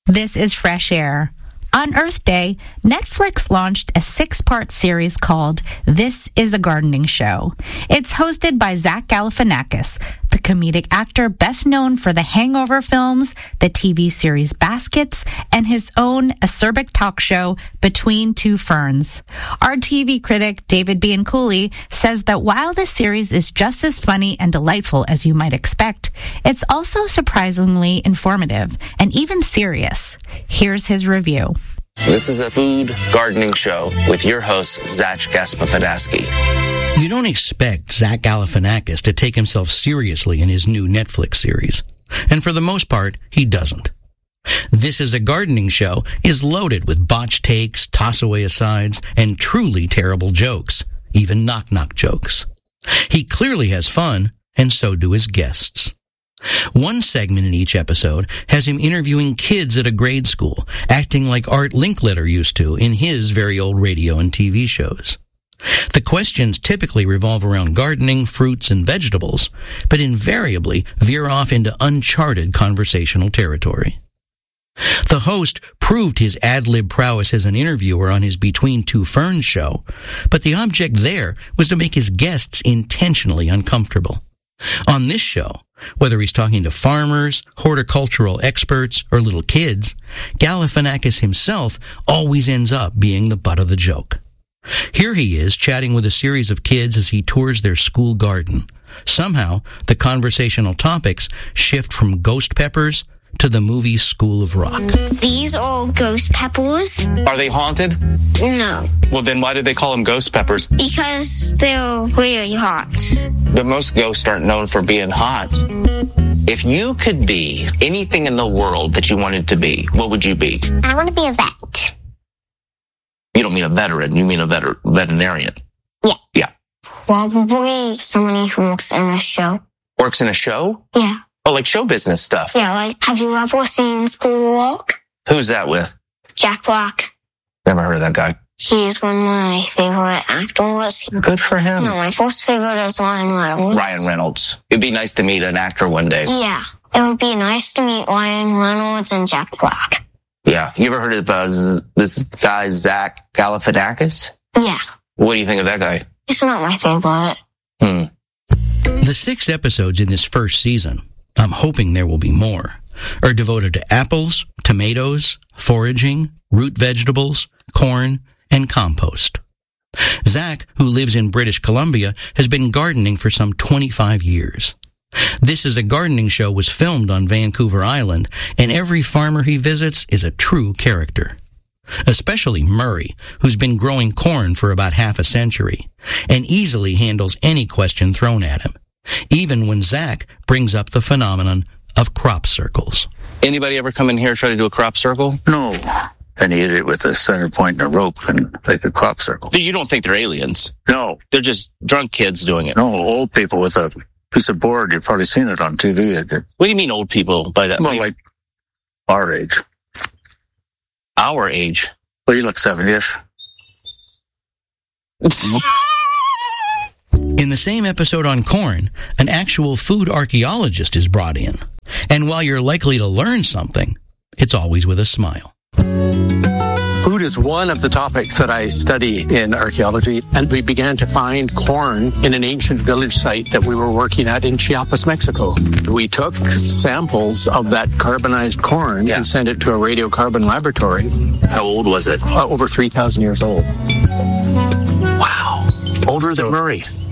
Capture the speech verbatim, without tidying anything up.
This is Fresh Air. On Earth Day, Netflix launched a six-part series called This is a Gardening Show. It's hosted by Zach Galifianakis, the comedic actor best known for the Hangover films, the T V series Baskets, and his own acerbic talk show, Between Two Ferns. Our T V critic, David Bianculli, says that while the series is just as funny and delightful as you might expect, it's also surprisingly informative and even serious. Here's his review. This is a food gardening show with your host, Zach Galifianakis. You don't expect Zach Galifianakis to take himself seriously in his new Netflix series. And for the most part, he doesn't. This is a Gardening Show is loaded with botched takes, toss-away asides, and truly terrible jokes, even knock-knock jokes. He clearly has fun, and so do his guests. One segment in each episode has him interviewing kids at a grade school, acting like Art Linkletter used to in his very old radio and T V shows. The questions typically revolve around gardening, fruits, and vegetables, but invariably veer off into uncharted conversational territory. The host proved his ad-lib prowess as an interviewer on his Between Two Ferns show, but the object there was to make his guests intentionally uncomfortable. On this show, whether he's talking to farmers, horticultural experts, or little kids, Galifianakis himself always ends up being the butt of the joke. Here he is chatting with a series of kids as he tours their school garden. Somehow, the conversational topics shift from ghost peppers to the movie School of Rock. These are ghost peppers. Are they haunted? No. Well, then why do they call them ghost peppers? Because they're really hot. But most ghosts aren't known for being hot. If you could be anything in the world that you wanted to be, what would you be? I want to be a vet. You don't mean a veteran, you mean a veter- veterinarian. Yeah. Yeah. Probably somebody who works in a show. Works in a show? Yeah. Oh, like show business stuff. Yeah, like, have you ever seen School of Rock? Who's that with? Jack Black. Never heard of that guy. He's one of my favorite actors. Good for him. No, my first favorite is Ryan Reynolds. Ryan Reynolds. It'd be nice to meet an actor one day. Yeah. It would be nice to meet Ryan Reynolds and Jack Black. Yeah. You ever heard of uh, this guy, Zach Galifianakis? Yeah. What do you think of that guy? He's not my favorite. Hmm. The six episodes in this first season, I'm hoping there will be more, are devoted to apples, tomatoes, foraging, root vegetables, corn, and compost. Zach, who lives in British Columbia, has been gardening for some twenty-five years. This is a Gardening Show was filmed on Vancouver Island, and every farmer he visits is a true character. Especially Murray, who's been growing corn for about half a century, and easily handles any question thrown at him, even when Zach brings up the phenomenon of crop circles. Anybody ever come in here and try to do a crop circle? No. And you hit it with a center point and a rope and like a crop circle. You don't think they're aliens? No. They're just drunk kids doing it. No, old people with a piece of board. You've probably seen it on T V. What do you mean old people? By that? Well, like our age. Our age? Well, you look seventy-ish. In the same episode on corn, an actual food archaeologist is brought in. And while you're likely to learn something, it's always with a smile. Food is one of the topics that I study in archaeology, and we began to find corn in an ancient village site that we were working at in Chiapas, Mexico. We took samples of that carbonized corn yeah. and sent it to a radiocarbon laboratory. How old was it? Uh, over three thousand years old. Wow. Older So- than Murray.